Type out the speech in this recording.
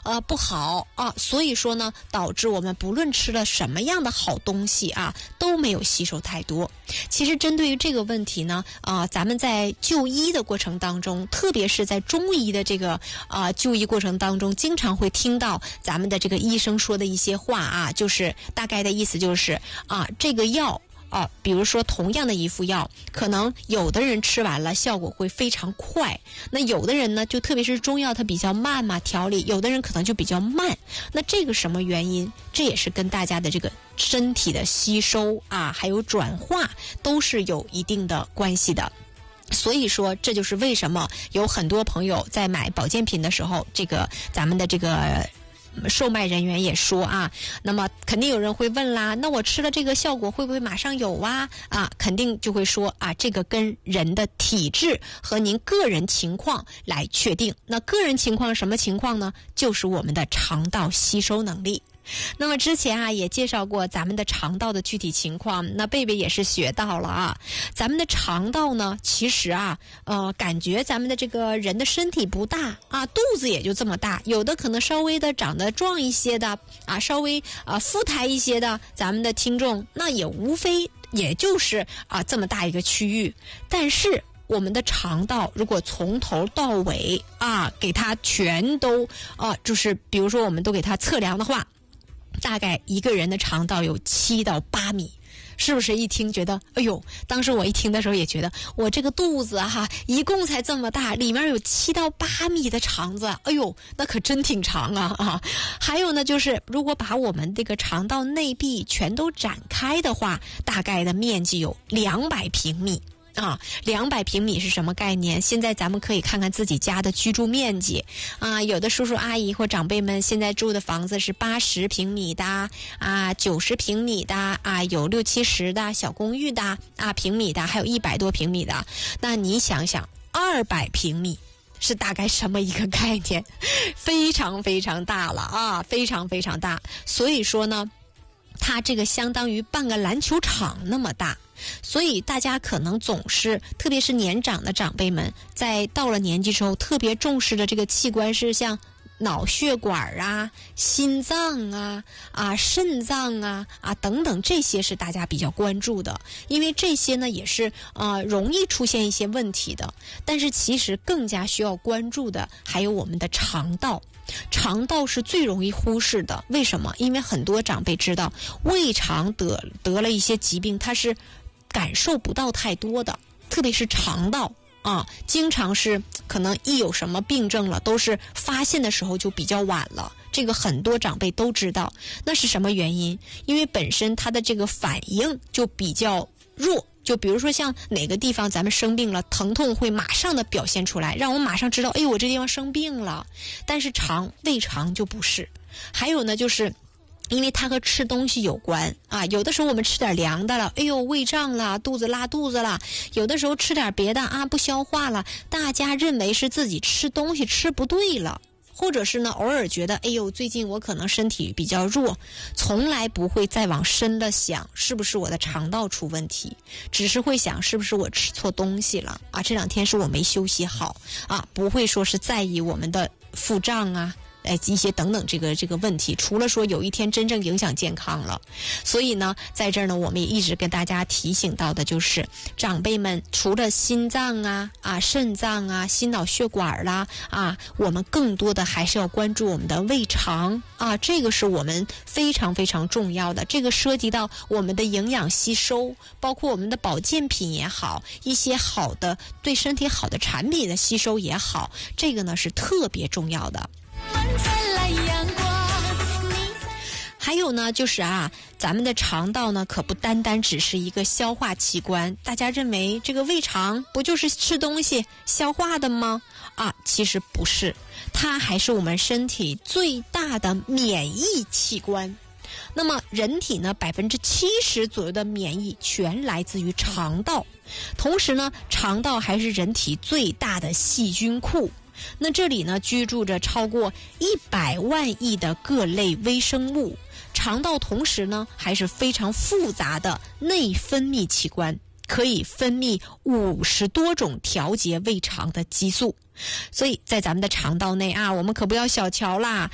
不好啊，所以说呢，导致我们不论吃了什么样的好东西啊，都没有吸收太多。其实针对于这个问题呢，咱们在就医的过程当中，特别是在中医的这个就医过程当中，经常会听到咱们的这个医生说的一些话啊，就是大概的意思就是这个药比如说同样的一副药，可能有的人吃完了效果会非常快，那有的人呢，就特别是中药它比较慢嘛，调理，有的人可能就比较慢。那这个什么原因？这也是跟大家的这个身体的吸收还有转化都是有一定的关系的。所以说这就是为什么有很多朋友在买保健品的时候，这个咱们的这个售卖人员也说那么肯定有人会问啦，那我吃了这个效果会不会马上有肯定就会说这个跟人的体质和您个人情况来确定。那个人情况什么情况呢？就是我们的肠道吸收能力。那么之前也介绍过咱们的肠道的具体情况，那贝贝也是学到了咱们的肠道呢，其实感觉咱们的这个人的身体不大肚子也就这么大，有的可能稍微的长得壮一些的稍微富态一些的咱们的听众，那也无非也就是这么大一个区域。但是我们的肠道如果从头到尾给它全都就是比如说我们都给它测量的话，大概一个人的肠道有7到8米，是不是一听觉得哎呦，当时我一听的时候也觉得我这个肚子一共才这么大，里面有7到8米的肠子，哎呦，那可真挺长还有呢，就是如果把我们这个肠道内壁全都展开的话，大概的面积有200平米。200平米是什么概念？现在咱们可以看看自己家的居住面积有的叔叔阿姨或长辈们现在住的房子是80平米的90平米的有60、70的小公寓的平米的，还有100多平米的。那你想想200平米是大概什么一个概念？非常非常大了非常非常大。所以说呢，它这个相当于半个篮球场那么大。所以大家可能总是，特别是年长的长辈们，在到了年纪之后特别重视的这个器官是像脑血管心脏肾脏等等，这些是大家比较关注的，因为这些呢也是容易出现一些问题的。但是其实更加需要关注的还有我们的肠道。肠道是最容易忽视的，为什么？因为很多长辈知道胃肠得了一些疾病，它是感受不到太多的，特别是肠道经常是可能一有什么病症了，都是发现的时候就比较晚了，这个很多长辈都知道。那是什么原因？因为本身它的这个反应就比较弱，就比如说像哪个地方咱们生病了，疼痛会马上的表现出来，让我们马上知道哎呦我这地方生病了。但是胃肠就不是。还有呢，就是因为它和吃东西有关有的时候我们吃点凉的了，哎呦胃胀了，肚子拉肚子了；有的时候吃点别的不消化了，大家认为是自己吃东西吃不对了，或者是呢偶尔觉得哎呦最近我可能身体比较弱，从来不会再往深的想是不是我的肠道出问题，只是会想是不是我吃错东西了这2天是我没休息好不会说是在意我们的腹胀一些等等这个问题，除了说有一天真正影响健康了。所以呢，在这儿呢，我们也一直跟大家提醒到的就是，长辈们除了心脏肾脏心脑血管啦我们更多的还是要关注我们的胃肠这个是我们非常非常重要的。这个涉及到我们的营养吸收，包括我们的保健品也好，一些好的对身体好的产品的吸收也好，这个呢是特别重要的。还有呢，就是咱们的肠道呢，可不单单只是一个消化器官。大家认为这个胃肠不就是吃东西消化的吗？其实不是，它还是我们身体最大的免疫器官。那么人体呢，70%左右的免疫全来自于肠道，同时呢，肠道还是人体最大的细菌库。那这里呢，居住着超过100万亿的各类微生物。肠道同时呢，还是非常复杂的内分泌器官，可以分泌50多种调节胃肠的激素。所以在咱们的肠道内我们可不要小瞧啦，